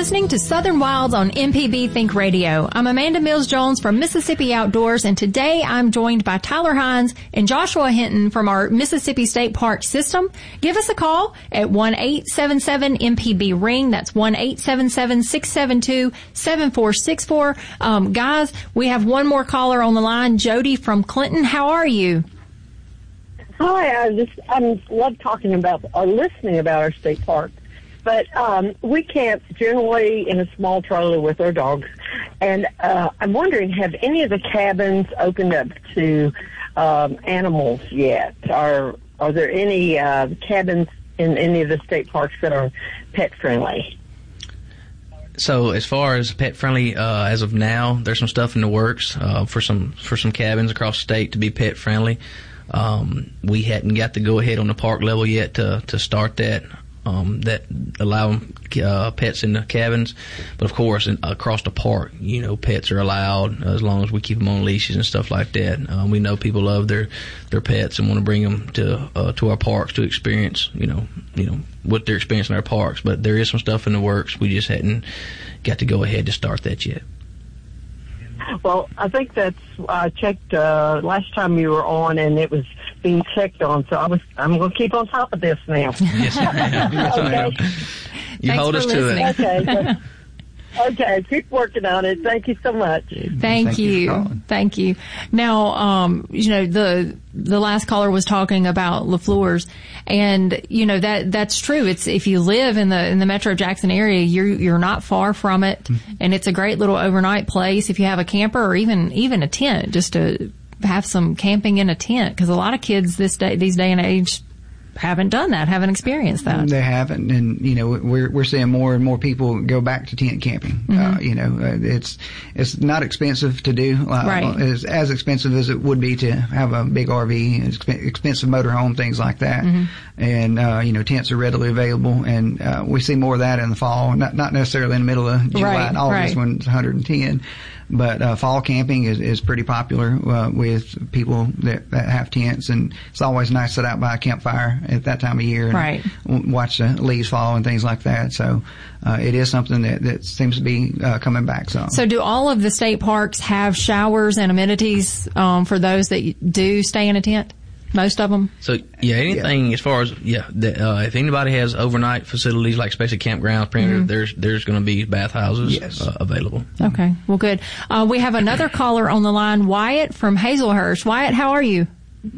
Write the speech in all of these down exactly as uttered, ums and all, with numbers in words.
listening to Southern Wilds on M P B Think Radio. I'm Amanda Mills-Jones from Mississippi Outdoors, and today I'm joined by Tyler Hines and Joshua Hinton from our Mississippi State Park system. Give us a call at one eight seven seven M P B ring. That's one eight seven seven, six seven two, seven four six four. Um, guys, we have one more caller on the line, Jody from Clinton. How are you? Hi, I just I love talking about or listening about our state park. But um, we camp generally in a small trailer with our dogs. And uh, I'm wondering, have any of the cabins opened up to um, animals yet? Are, are there any uh, cabins in any of the state parks that are pet-friendly? So as far as pet-friendly, uh, as of now, there's some stuff in the works uh, for some for some cabins across the state to be pet-friendly. Um, we hadn't got the go-ahead on the park level yet to, to start that. Um, that allow uh, pets in the cabins, but of course, in, across the park, you know, pets are allowed as long as we keep them on leashes and stuff like that. Um, we know people love their their pets and want to bring them to uh, to our parks to experience, you know, you know what they're experiencing in our parks. But there is some stuff in the works. We just hadn't got to go ahead to start that yet. Well, I think that's I checked uh, last time you were on, and it was being checked on. So I was I'm going to keep on top of this now. Yes, ma'am. Yes, ma'am. You Thanks hold us listening. to it. Okay. Okay, keep working on it. Thank you so much. Thank, Thank you you. for calling. Thank you. Now, um, you know, the the last caller was talking about LaFleur's, and you know that that's true. It's if you live in the in the Metro Jackson area, you're you're not far from it, mm-hmm. and it's a great little overnight place if you have a camper or even even a tent, just to have some camping in a tent, because a lot of kids this day these day and age haven't done that, haven't experienced that. They haven't, and you know we're we're seeing more and more people go back to tent camping. Mm-hmm. Uh, you know, uh, it's it's not expensive to do, uh, right. It's as expensive as it would be to have a big R V, exp- expensive motorhome, things like that. Mm-hmm. And uh, you know, tents are readily available, and uh, we see more of that in the fall. Not not necessarily in the middle of July right, and August right. when it's one hundred ten. But uh, fall camping is, is pretty popular uh, with people that, that have tents, and it's always nice to sit out by a campfire at that time of year and right. w- watch the leaves fall and things like that. So uh, it is something that, that seems to be uh, coming back some. So do all of the state parks have showers and amenities um, for those that do stay in a tent? Most of them? So, yeah, anything yeah. as far as, yeah, the, uh, if anybody has overnight facilities, like especially campgrounds, perimeter, mm-hmm. there's there's going to be bathhouses yes. uh, available. Okay, well, good. Uh, we have another caller on the line, Wyatt from Hazelhurst. Wyatt, how are you?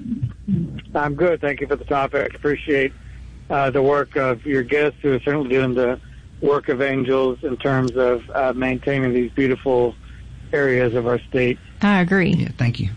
I'm good. Thank you for the topic. Appreciate uh, the work of your guests who are certainly doing the work of angels in terms of uh, maintaining these beautiful areas of our state. I agree. Yeah, thank you.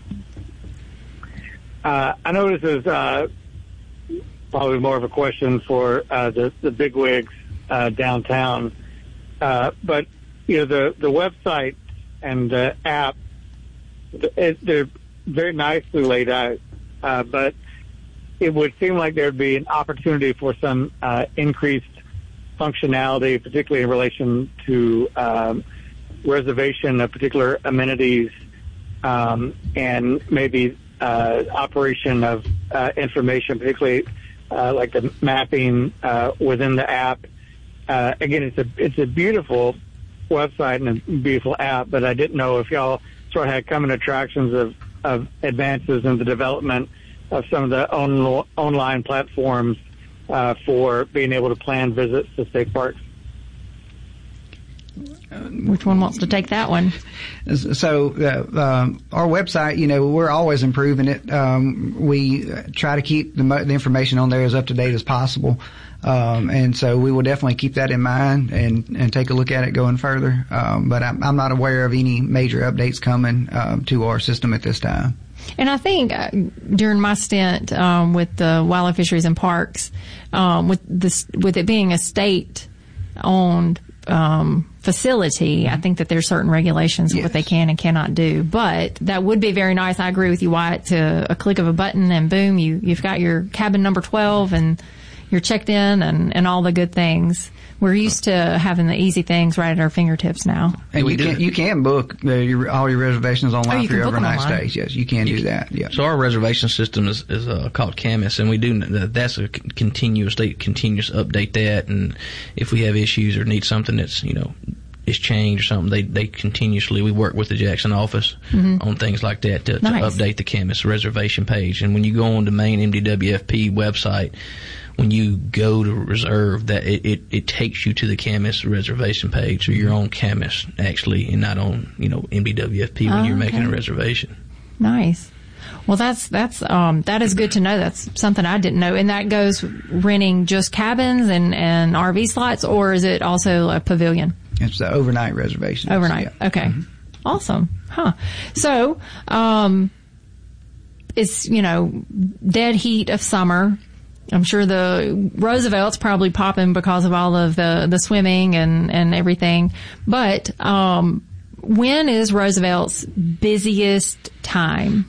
Uh, I know this is uh, probably more of a question for uh, the, the bigwigs uh, downtown, uh, but you know the the website and the app, it, they're very nicely laid out, uh, but it would seem like there would be an opportunity for some uh, increased functionality, particularly in relation to um, reservation of particular amenities um, and maybe Uh, operation of uh, information, particularly uh, like the mapping uh, within the app. Uh, again, it's a it's a beautiful website and a beautiful app, but I didn't know if y'all sort of had coming attractions of, of advances in the development of some of the on, online platforms uh, for being able to plan visits to state parks. Which one wants to take that one? So uh, um, our website, you know, we're always improving it. Um, we try to keep the, the information on there as up to date as possible. Um, and so we will definitely keep that in mind and, and take a look at it going further. Um, but I'm, I'm not aware of any major updates coming um, to our system at this time. And I think uh, during my stint um, with the Wildlife Fisheries and Parks, um, with this, with it being a state-owned um, facility, I think that there's certain regulations yes. of what they can and cannot do. But that would be very nice. I agree with you, Wyatt. To a click of a button and boom, you you've got your cabin number twelve, and you're checked in and, and all the good things. We're used to having the easy things right at our fingertips now. And we you do. can you can book uh, your, all your reservations online Oh, you for can your book them overnight online. stays. Yes, you can You do can- that. Yeah. So our reservation system is, is uh, called Camis, and we do that's a c- continuous they continuous update that, and if we have issues or need something that's you know is changed or something, they they continuously we work with the Jackson office Mm-hmm. on things like that to, Nice. to update the Camis reservation page. And when you go on the main M D W F P website, when you go to reserve, that it, it, it takes you to the Camis reservation page, so you're on Camis actually, and not on you know M D W F P when Oh, you're making a okay. reservation. Nice. Well, that's that's um that is good to know. That's something I didn't know. And that goes renting just cabins and and R V slots, or is it also a pavilion? It's the overnight reservation. Overnight. Yeah. Okay. Awesome. Huh. So, um, it's, you know, dead heat of summer. I'm sure the Roosevelt's probably popping because of all of the, the swimming and, and everything. But, um, when is Roosevelt's busiest time?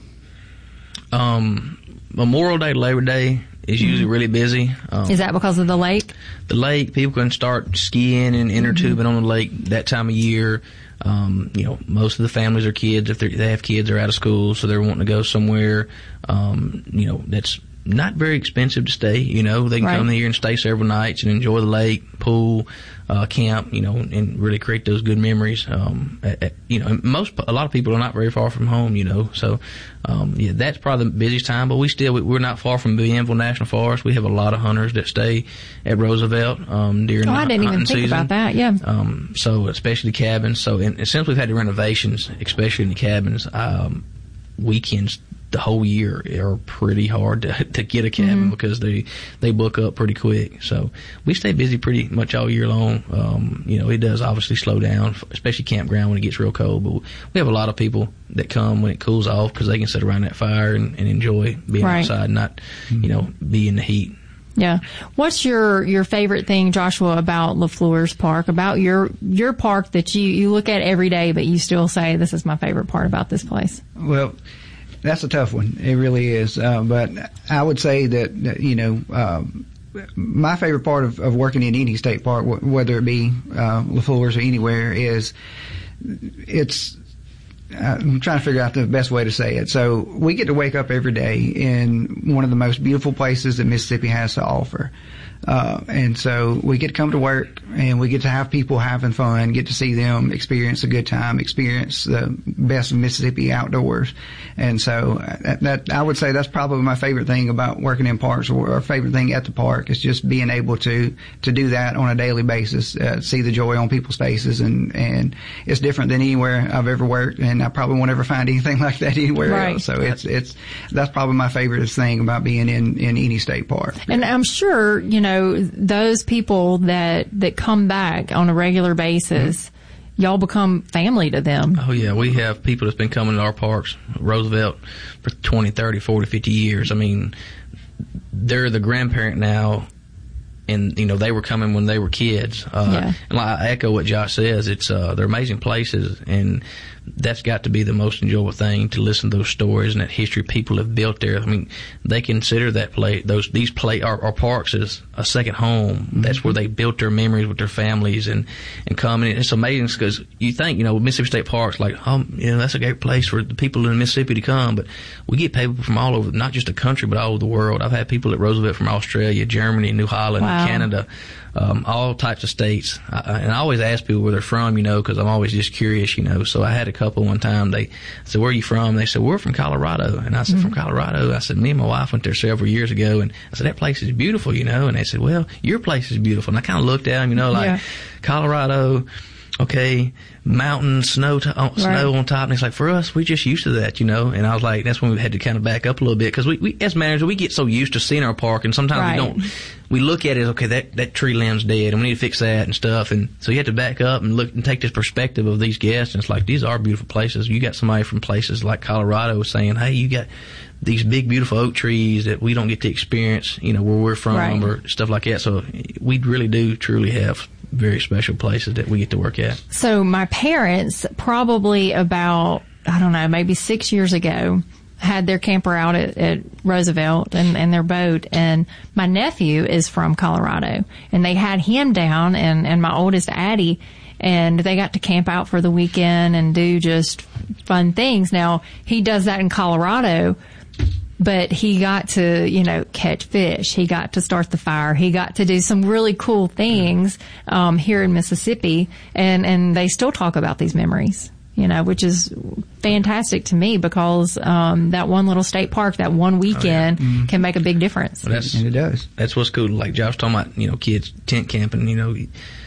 Um, Memorial Day, Labor Day is usually really busy. Um, Is that because of the lake? the lake, people can start skiing and inner tubing on the lake that time of year. Um, you know, most of the families are kids. If they're- they have kids, they're out of school, so they're wanting to go somewhere, um, you know, that's not very expensive to stay. You know, they can Right. come here and stay several nights and enjoy the lake, pool, uh, camp, you know, and really create those good memories. Um, at, at, you know, most, a lot of people are not very far from home, you know, so, um, yeah, that's probably the busiest time, but we still, we, we're not far from Bienville National Forest. We have a lot of hunters that stay at Roosevelt, um, during Oh, the I didn't even hunting think season. about that. Yeah. Um, so especially cabins. So and, and since we've had the renovations, especially in the cabins, um, weekends the whole year are pretty hard to, to get a cabin Mm-hmm. because they they book up pretty quick. So we stay busy pretty much all year long. Um, you know, it does obviously slow down, especially campground when it gets real cold. But we have a lot of people that come when it cools off because they can sit around that fire and, and enjoy being Right. outside, and not you know be in the heat. Yeah. What's your, your favorite thing, Joshua, about LaFleur's Park, about your, your park that you, you look at every day, but you still say, this is my favorite part about this place? Well, that's a tough one. It really is. Uh, but I would say that, that you know, um, my favorite part of, of working in any state park, w- whether it be uh, LaFleur's or anywhere, is it's. I'm trying to figure out the best way to say it. So we get to wake up every day in one of the most beautiful places that Mississippi has to offer. Uh, and so we get to come to work and we get to have people having fun, get to see them experience a good time, experience the best of Mississippi outdoors. And so that, that I would say that's probably my favorite thing about working in parks, or our favorite thing at the park, is just being able to, to do that on a daily basis, uh, see the joy on people's faces. And, and it's different than anywhere I've ever worked, and I probably won't ever find anything like that anywhere Right. else. So it's, it's, that's probably my favorite thing about being in, in any state park. And I'm sure, you know, those people that, that come back on a regular basis, y'all become family to them. Oh yeah, we have people that's been coming to our parks, Roosevelt, for twenty, thirty, forty, fifty years. I mean, they're the grandparent now, and you know they were coming when they were kids. Uh, Yeah. And like, I echo what Josh says. It's uh, they're amazing places, and that's got to be the most enjoyable thing, to listen to those stories and that history people have built there. I mean, they consider that play those these play our, our parks as a second home. Mm-hmm. That's where they built their memories with their families and and come. And it's amazing because you think you know Mississippi State Parks, like, oh, you know, that's a great place for the people in Mississippi to come, but we get people from all over, not just the country, but all over the world. I've had people at Roosevelt from Australia, Germany, New Holland, Wow. Canada. Um, all types of states. I, and I always ask people where they're from, you know, because I'm always just curious, you know. So I had a couple one time. They said, "Where are you from?" They said, "We're from Colorado." And I said, mm-hmm. "From Colorado?" I said, "Me and my wife went there several years ago." And I said, "That place is beautiful, you know." And they said, "Well, your place is beautiful." And I kind of looked at them, you know, like Yeah. Colorado. Okay, mountains, snow, to, uh, snow Right. on top, and it's like, for us, we're just used to that, you know. And I was like, that's when we had to kind of back up a little bit, because we, we, as managers, we get so used to seeing our park, and sometimes Right. we don't. We look at it as, okay, that that tree limb's dead, and we need to fix that and stuff. And so you have to back up and look and take this perspective of these guests, and it's like, these are beautiful places. You got somebody from places like Colorado saying, hey, you got these big, beautiful oak trees that we don't get to experience, you know, where we're from, Right. or stuff like that. So we really do truly have very special places that we get to work at. So my parents, probably about, I don't know, maybe six years ago, had their camper out at, at Roosevelt and, and their boat, and my nephew is from Colorado, and they had him down, and, and my oldest Addie, and they got to camp out for the weekend and do just fun things. Now, he does that in Colorado, but he got to, you know, catch fish. He got to start the fire. He got to do some really cool things um, here in Mississippi, and, and they still talk about these memories, you know, which is fantastic to me, because um, that one little state park, that one weekend, oh, yeah. mm-hmm. can make a big difference. Well, that's, and it does. That's what's cool. Like Josh talking about, you know, kids tent camping, you know,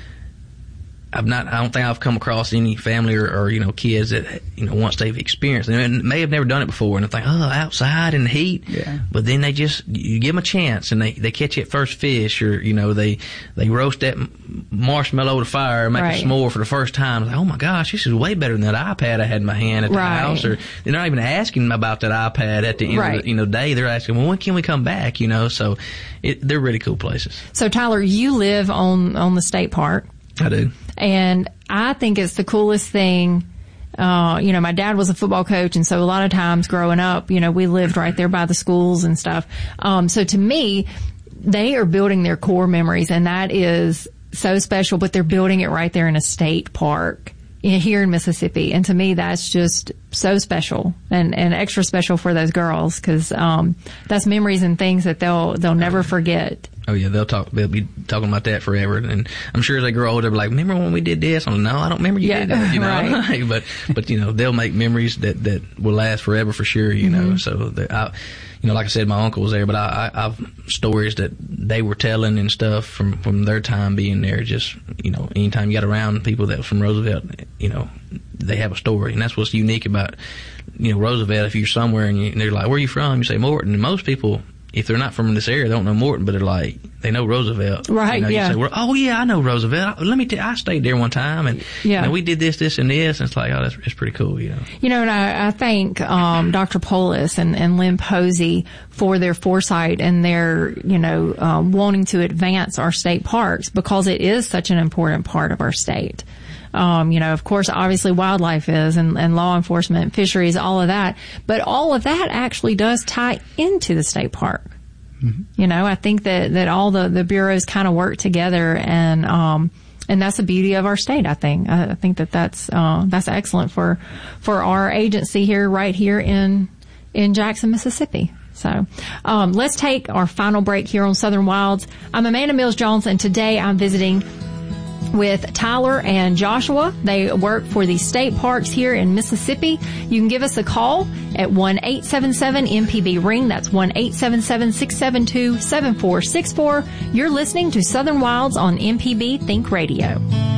I've not, I don't think I've come across any family or, or, you know, kids that, you know, once they've experienced it, and may have never done it before, and they think, oh, outside in the heat. Yeah. But then they just, you give them a chance, and they, they catch that first fish, or, you know, they, they roast that marshmallow to fire and make right. a s'more for the first time. Like, oh my gosh, this is way better than that iPad I had in my hand at the right. house. Or they're not even asking about that iPad at the end right. of the, you know, day. They're asking, well, when can we come back? You know, so it, they're really cool places. So Tyler, you live on, on the state park. I do. And I think it's the coolest thing. Uh, you know, my dad was a football coach, and so a lot of times growing up, you know, we lived right there by the schools and stuff. Um, so to me, they are building their core memories, and that is so special, but they're building it right there in a state park here in Mississippi. And to me, that's just so special, and, and extra special for those girls, because um, that's memories and things that they'll they'll never forget. Oh yeah, they'll talk. They'll be talking about that forever, and I'm sure as they grow older, they'll be like, "Remember when we did this?" I'm like, "No, I don't remember you yeah, did that." You know, right. but but you know, they'll make memories that that will last forever for sure. You mm-hmm. know, so I, you know, like I said, my uncle was there, but I, I I've stories that they were telling and stuff from from their time being there. Just, you know, anytime you got around people that was from Roosevelt, you know, they have a story, and that's what's unique about, you know, Roosevelt. If you're somewhere and, you, and they're like, "Where are you from?" You say Morton, and most people, if they're not from this area, they don't know Morton, but they're like, they know Roosevelt. Right, you know, yeah. You say, well, oh, yeah, I know Roosevelt. Let me tell you, I stayed there one time, and yeah. you know, we did this, this, and this, and it's like, oh, that's, that's pretty cool, you know. You know, and I, I thank um, Doctor Polis and, and Lynn Posey for their foresight and their, you know, um, wanting to advance our state parks, because it is such an important part of our state. Um, you know, of course, obviously wildlife is, and, and law enforcement, fisheries, all of that. But all of that actually does tie into the state park. Mm-hmm. You know, I think that, that all the, the bureaus kind of work together, and, um, and that's the beauty of our state, I think. I, I think that that's, uh, that's excellent for, for our agency here, right here in, in Jackson, Mississippi. So, um, let's take our final break here on Southern Wilds. I'm Amanda Mills Jones, and today I'm visiting with Tyler and Joshua. They work for the state parks here in Mississippi. You can give us a call at one eight seven seven M P B ring. That's one eight seven seven, six seven two, seven four six four. You're listening to Southern Wilds on M P B Think Radio.